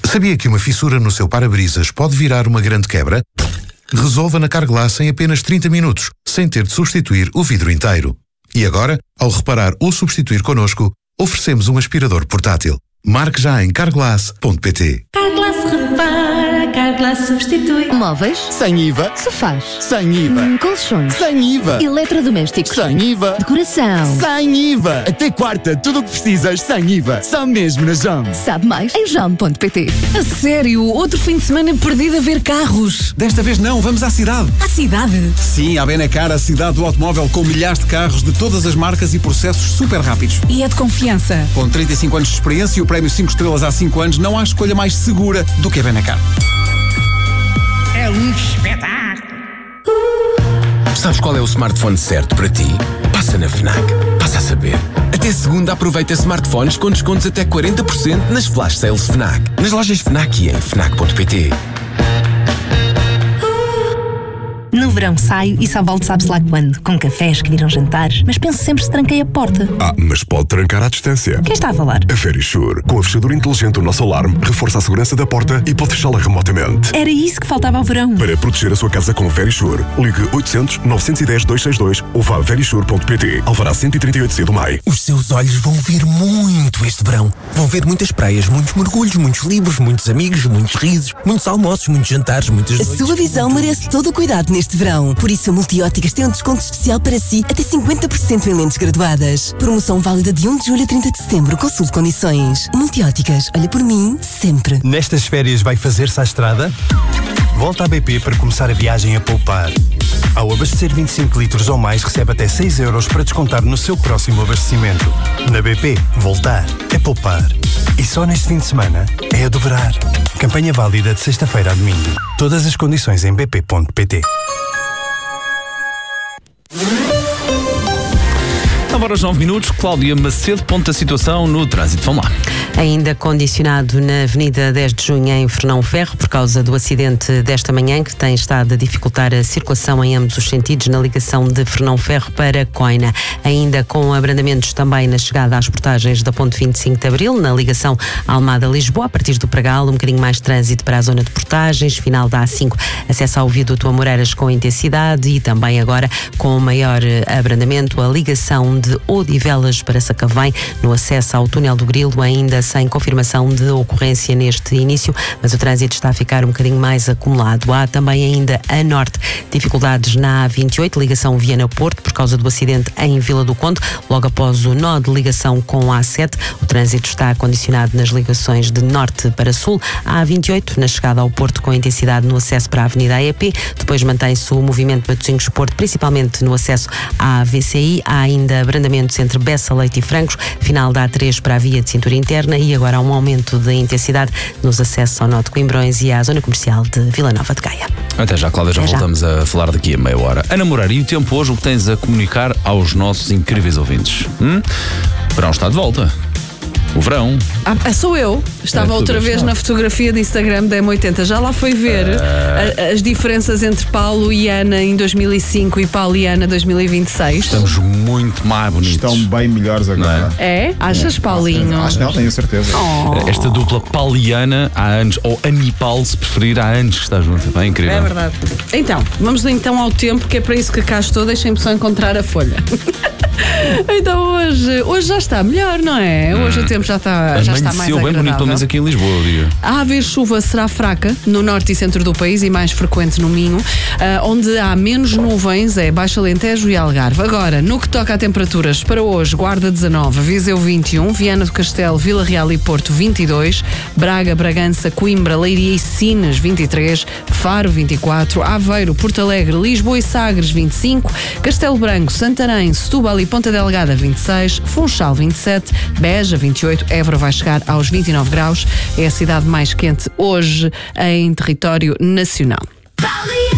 Sabia que uma fissura no seu para-brisas pode virar uma grande quebra? Resolva na Carglass em apenas 30 minutos, sem ter de substituir o vidro inteiro. E agora, ao reparar ou substituir connosco, oferecemos um aspirador portátil. Marque já em carglass.pt. Carglass repara, Carglass substitui. Móveis? Sem IVA. Sofás? Sem IVA. Colchões? Sem IVA. Eletrodomésticos? Sem IVA. Decoração? Sem IVA. Até quarta, tudo o que precisas sem IVA. Só mesmo na JOM. Sabe mais em JOM.pt. A sério? Outro fim de semana perdido a ver carros? Desta vez não, vamos à cidade. À cidade? Sim, à Benacar, a cidade do automóvel, com milhares de carros de todas as marcas e processos super rápidos. E é de confiança? Com 35 anos de experiência e o prémio 5 estrelas há 5 anos, não há escolha mais segura do que a Benacar. É um espetáculo! Sabes qual é o smartphone certo para ti? Passa na FNAC. Passa a saber. Até segunda aproveita smartphones com descontos até 40% nas flash sales FNAC. Nas lojas FNAC e em FNAC.pt. No verão saio e só volto sabe-se lá quando, com cafés que viram jantares, mas penso sempre se tranquei a porta. Mas pode trancar à distância. Quem está a falar? A Verisure. Com a fechadura inteligente do nosso alarme, reforça a segurança da porta e pode fechá-la remotamente. Era isso que faltava ao verão. Para proteger a sua casa com o Verisure, ligue 800-910-262 ou vá a verisure.pt. Alvará 138C do MAI. Os seus olhos vão ver muito este verão. Vão ver muitas praias, muitos mergulhos, muitos livros, muitos amigos, muitos risos, muitos almoços, muitos jantares, muitas noites. A sua visão merece todo o cuidado neste verão. Por isso a Multióticas tem um desconto especial para si, até 50% em lentes graduadas. Promoção válida de 1 de julho a 30 de setembro. Consulte condições. Multióticas, olha por mim, sempre. Nestas férias vai fazer-se à estrada? Volta à BP para começar a viagem a poupar. Ao abastecer 25 litros ou mais, recebe até 6 euros para descontar no seu próximo abastecimento. Na BP, voltar é poupar. E só neste fim de semana é a dobrar. Campanha válida de sexta-feira a domingo. Todas as condições em bp.pt. Agora aos 9 minutos, Cláudia Macedo, ponto da situação no trânsito. Vamos lá. Ainda condicionado na Avenida 10 de Junho em Fernão Ferro por causa do acidente desta manhã que tem estado a dificultar a circulação em ambos os sentidos na ligação de Fernão Ferro para Coina. Ainda com abrandamentos também na chegada às portagens da ponte 25 de Abril, na ligação Almada-Lisboa, a partir do Pregal, um bocadinho mais trânsito para a zona de portagens, final da A5, acesso ao viaduto Amoreiras com intensidade e também agora com maior abrandamento a ligação de Odivelas para Sacavém, no acesso ao túnel do Grilo, ainda sem confirmação de ocorrência neste início, mas o trânsito está a ficar um bocadinho mais acumulado. Há também ainda a norte dificuldades na A28, ligação Viana-Porto, por causa do acidente em Vila do Conde, logo após o nó de ligação com a A7. O trânsito está condicionado nas ligações de norte para sul. A A28, na chegada ao Porto, com intensidade no acesso para a Avenida AEP. Depois mantém-se o movimento Matosinhos-Porto, principalmente no acesso à VCI. Há ainda abrandamentos entre Bessa, Leite e Francos, final da A3 para a via de cintura interna e agora há um aumento de intensidade nos acessos ao nó de Coimbrões e à zona comercial de Vila Nova de Gaia. Até já, Cláudia, já voltamos a falar daqui a meia hora. Ana Moreira, e o tempo hoje, o que tens a comunicar aos nossos incríveis ouvintes? O verão está de volta. O verão. Sou eu. Estava outra vez na fotografia de Instagram da M80. Já lá foi ver as diferenças entre Paulo e Ana em 2005 e Paulo e Ana 2026. Estamos muito mais bonitos. Estão bem melhores agora. É? Achas, Paulinho? Acho que não, tenho certeza. Esta dupla pauliana há anos, ou Anipal, se preferir, há anos que está junto. É incrível. É verdade. Então, vamos então ao tempo, que é para isso que cá estou. Deixem-me só encontrar a folha. Então hoje já está melhor, não é? Hoje o tempo já está mais agradável. Bem bonito, pelo menos aqui em Lisboa, eu diria. A haver chuva será fraca no norte e centro do país e mais frequente no Minho, onde há menos nuvens é Baixo Alentejo e Algarve. Agora, no que toca a temperaturas, para hoje, Guarda 19, Viseu 21, Viana do Castelo, Vila Real e Porto 22, Braga, Bragança, Coimbra, Leiria e Sines 23, Faro 24, Aveiro, Porto Alegre, Lisboa e Sagres 25, Castelo Branco, Santarém, Setúbal e Ponta Delgada 26, Funchal 27, Beja 28, Évora vai chegar aos 29 graus. É a cidade mais quente hoje em território nacional.